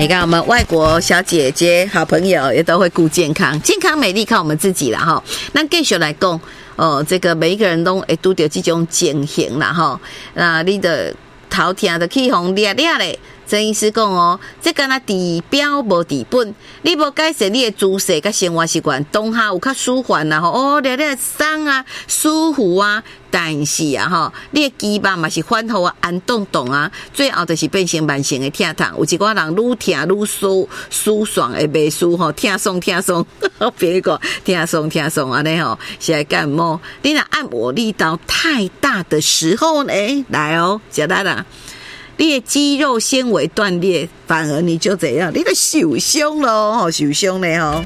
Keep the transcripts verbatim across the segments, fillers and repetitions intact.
你看我们外国小姐姐、好朋友也都会顾健康，健康美丽靠我们自己啦哈。那继续来讲，哦，这个每一个人都会拄到这种情形啦哈。那你的头听的去红烈烈嘞。郑医师讲哦，这敢若治标无治本，你无改善你的姿势甲生活习惯，当下有较舒缓啦吼，哦，热热爽啊，舒服啊，但是啊吼，你的肌肉嘛是反复啊，安动动啊，最后就是变成慢性的疼痛，有一寡人愈疼愈舒舒爽的袂舒吼，疼爽疼爽，别个疼爽疼爽安尼吼，是来干么？你若按摩力道太大的时候呢，来哦，简单啦。你的肌肉纤维断裂，反而你就怎样？你就受伤咯，吼，受伤嘞吼。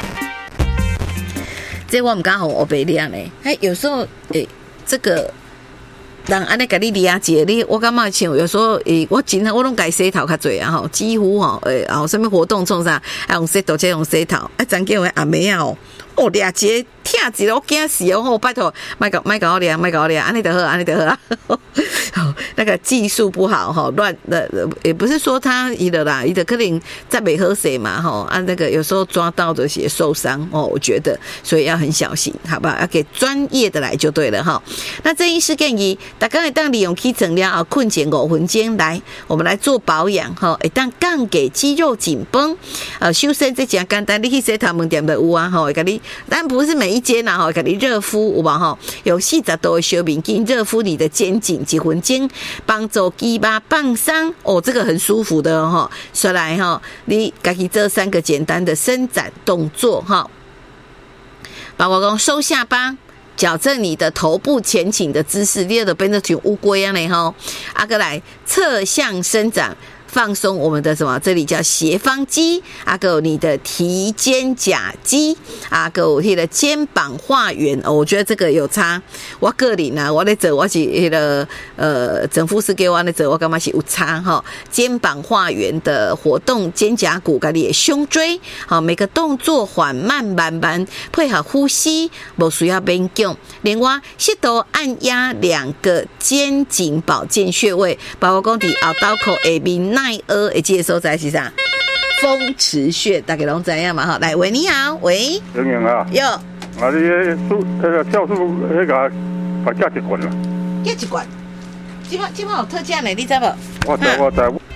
这我们刚好我白练嘞，哎，有时候诶、欸，这个人安尼甲你理解，你我感觉像有时候诶、欸，我真我拢改洗头较侪啊吼，几乎吼诶，然后什么活动创啥，啊用洗头再用洗头，啊咱叫阿妹啊哦，哦理解。疼一个我惊死哦！拜托，卖搞卖搞我俩，卖搞我俩，安尼就好，安尼就好啊。那个技术不好哈，乱的也不是说他伊的啦，伊的可能在美喝水嘛哈啊，那个有时候抓到的些受伤哦，我觉得所以要很小心，好不好？要给专业的来就对了哈。那这医师建议大家会当利用起床了后困前五分钟来，我们来做保养哈，会当降给肌肉紧绷，呃，修身这讲简单，你去洗头门店的有啊哈，会给你，但不是每一间啦哈，给你热敷有吧哈，有四十度的小面巾热敷你的肩颈几分钟，帮助肌肉放松哦，这个很舒服的哈。说来哈，你自己这三个简单的伸展动作哈，包括讲收下巴。矫正你的头部前倾的姿势，第二个变成像乌龟一样的哈，阿哥来侧向伸展。放松我们的什么？这里叫斜方肌，阿哥你的提肩胛肌，阿哥我的肩膀画圆、哦，我觉得这个有差。我个人啊，我在做我是那个呃整复师给我在做，我干嘛是有差哈？肩膀画圆的活动，肩胛骨跟你的胸椎，好，每个动作缓慢慢慢，配合呼吸，不需要变强。另外，适度按压两个肩颈保健穴位，包括讲伫后刀口下面。奈阿会记的所在是啥？风池穴，大家拢知影嘛哈。来，喂，你好，喂， 莹莹啊， 哟， 啊，你数那个教数那个把价一罐了， 价一罐，今晚今晚有特价呢，你知无？ 我知我知，